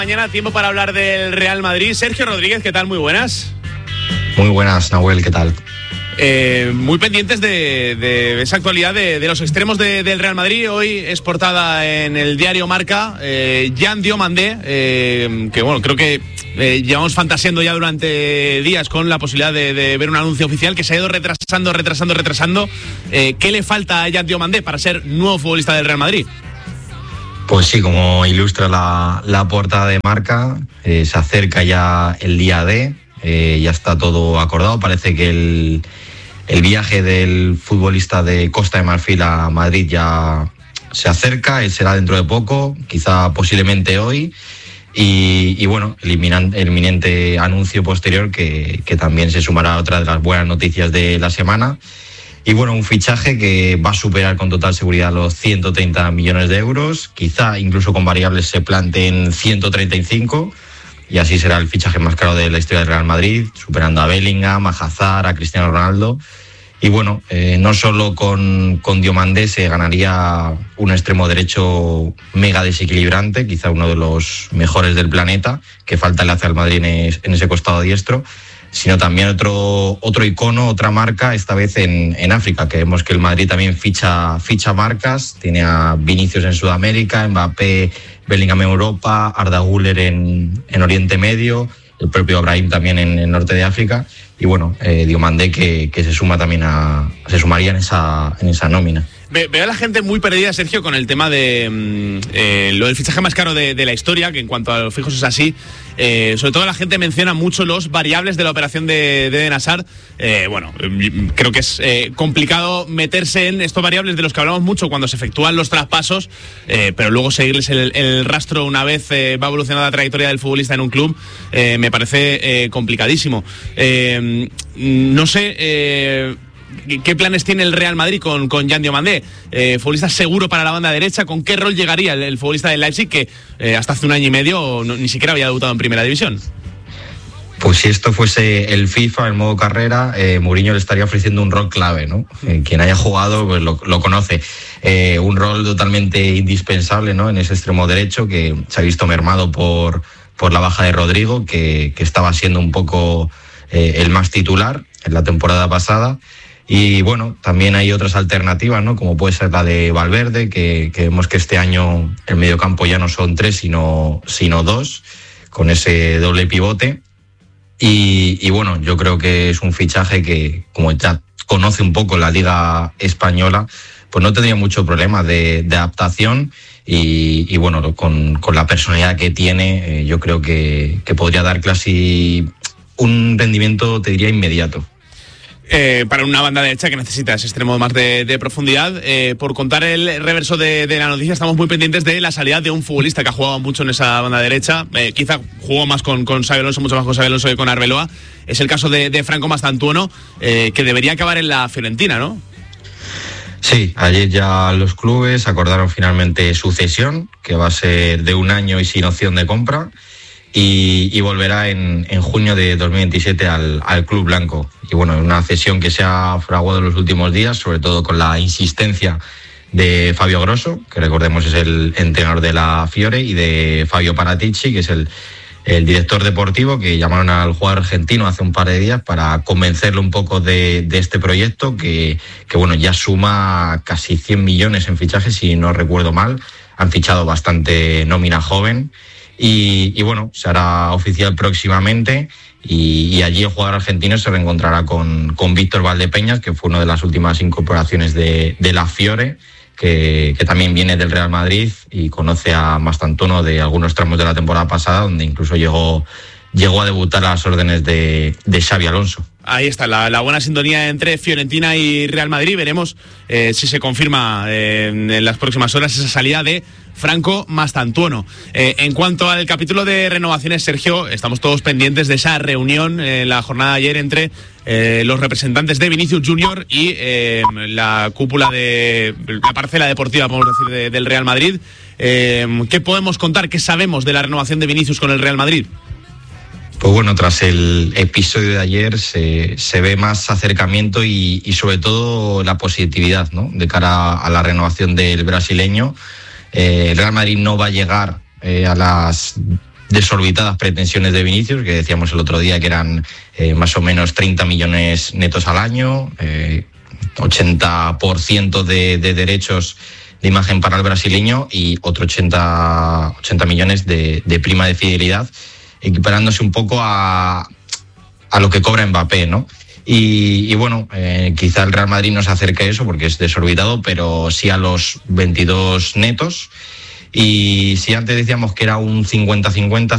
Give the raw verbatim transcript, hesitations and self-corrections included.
Mañana tiempo para hablar del Real Madrid. Sergio Rodríguez, ¿qué tal? Muy buenas. Muy buenas, Nahuel, ¿qué tal? Eh, muy pendientes de, de esa actualidad de, de los extremos de, del Real Madrid. Hoy es portada en el diario Marca, eh, Yan Diomandé, eh, que bueno, creo que eh, llevamos fantaseando ya durante días con la posibilidad de, de ver un anuncio oficial que se ha ido retrasando, retrasando, retrasando. Eh, ¿Qué le falta a Yan Diomandé para ser nuevo futbolista del Real Madrid? Pues sí, como ilustra la, la portada de Marca, eh, se acerca ya el día D, eh, ya está todo acordado. Parece que el, el viaje del futbolista de Costa de Marfil a Madrid ya se acerca, él será dentro de poco, quizá posiblemente hoy. Y, y bueno, el, inminan, el inminente anuncio posterior que, que también se sumará a otra de las buenas noticias de la semana. Y bueno, un fichaje que va a superar con total seguridad los ciento treinta millones de euros, quizá incluso con variables se planteen ciento treinta y cinco, y así será el fichaje más caro de la historia del Real Madrid, superando a Bellingham, a Hazard, a Cristiano Ronaldo. Y bueno, eh, no solo con, con Diomandé se ganaría un extremo derecho mega desequilibrante, quizá uno de los mejores del planeta, que falta le hace al Madrid en, es, en ese costado diestro, sino también otro otro icono, otra marca, esta vez en, en África, que vemos que el Madrid también ficha, ficha marcas, tiene a Vinicius en Sudamérica, Mbappé, Bellingham en Europa, Arda Güler en, en Oriente Medio, el propio Brahim también en el norte de África, y bueno, eh, Diomandé que, que se suma también a, se sumaría en esa, en esa nómina. Veo a la gente muy perdida, Sergio, con el tema de eh, lo del fichaje más caro de, de la historia, que en cuanto a los fijos es así. Eh, sobre todo la gente menciona mucho los variables de la operación de, de Eden Hazard. Eh, bueno, creo que es eh, complicado meterse en estos variables de los que hablamos mucho cuando se efectúan los traspasos, eh, pero luego seguirles el, el rastro una vez eh, va evolucionando la trayectoria del futbolista en un club, eh, me parece eh, complicadísimo. Eh, no sé... Eh, ¿Qué planes tiene el Real Madrid con, con Yan Diomandé? Eh, futbolista seguro para la banda derecha. ¿Con qué rol llegaría el, el futbolista del Leipzig que eh, hasta hace un año y medio no, ni siquiera había debutado en Primera División? Pues si esto fuese el FIFA, el modo carrera, eh, Mourinho le estaría ofreciendo un rol clave, ¿no? Eh, quien haya jugado pues lo, lo conoce. Eh, un rol totalmente indispensable, ¿no? En ese extremo derecho que se ha visto mermado por, por la baja de Rodrigo, que, que estaba siendo un poco eh, el más titular en la temporada pasada. Y bueno, también hay otras alternativas, ¿no? Como puede ser la de Valverde, que, que vemos que este año el mediocampo ya no son tres, sino, sino dos, con ese doble pivote. Y, y bueno, yo creo que es un fichaje que, como ya conoce un poco la Liga Española, pues no tendría mucho problema de, de adaptación. Y, y bueno, con, con la personalidad que tiene, eh, yo creo que, que podría dar casi un rendimiento, te diría, inmediato. Eh, para una banda derecha que necesita ese extremo más de, de profundidad. Eh, por contar el reverso de, de la noticia, estamos muy pendientes de la salida de un futbolista que ha jugado mucho en esa banda derecha. Eh, quizá jugó más con, con Xabi Alonso, mucho más con Xabi Alonso que con Arbeloa. Es el caso de, de Franco Mastantuono, eh, que debería acabar en la Fiorentina, ¿no? Sí, ayer ya los clubes acordaron finalmente su cesión, que va a ser de un año y sin opción de compra. Y, y volverá en, en junio de dos mil veintisiete al, al Club Blanco. Y bueno, una cesión que se ha fraguado en los últimos días, sobre todo con la insistencia de Fabio Grosso, que recordemos es el entrenador de la Fiore, y de Fabio Paratici, que es el, el director deportivo, que llamaron al jugador argentino hace un par de días para convencerlo un poco de, de este proyecto, que, que bueno, ya suma casi cien millones en fichajes, si no recuerdo mal. Han fichado bastante nómina joven. Y, y bueno, se hará oficial próximamente y, y allí el jugador argentino se reencontrará con, con Víctor Valdepeñas, que fue una de las últimas incorporaciones de, de la Fiore, que, que también viene del Real Madrid y conoce a Mastantuono de algunos tramos de la temporada pasada, donde incluso llegó, llegó a debutar a las órdenes de, de Xabi Alonso. Ahí está, la, la buena sintonía entre Fiorentina y Real Madrid. Veremos eh, si se confirma eh, en las próximas horas esa salida de Franco Mastantuono. Eh, en cuanto al capítulo de renovaciones, Sergio, estamos todos pendientes de esa reunión en eh, la jornada de ayer entre eh, los representantes de Vinicius Junior y eh, la cúpula de la parcela deportiva, podemos decir, de, del Real Madrid. Eh, ¿Qué podemos contar? ¿Qué sabemos de la renovación de Vinicius con el Real Madrid? Pues bueno, tras el episodio de ayer se, se ve más acercamiento y, y sobre todo la positividad, ¿no?, de cara a la renovación del brasileño. Eh, el Real Madrid no va a llegar eh, a las desorbitadas pretensiones de Vinicius, que decíamos el otro día que eran eh, más o menos treinta millones netos al año, eh, ochenta por ciento de, de derechos de imagen para el brasileño y otro ochenta, ochenta millones de, de prima de fidelidad, equiparándose un poco a, a lo que cobra Mbappé, ¿no? Y, y bueno, eh, quizá el Real Madrid no se acerque a eso porque es desorbitado, pero sí a los veintidós netos. Y si antes decíamos que era un cincuenta cincuenta,